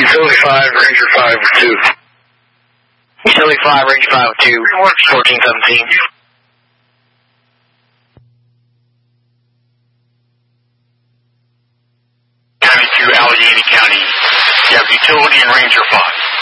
Utility 5, Ranger 5 with 2. Utility 5, Ranger 5 with 2, 1417. County 2, Allegheny County. You have Utility and Ranger 5.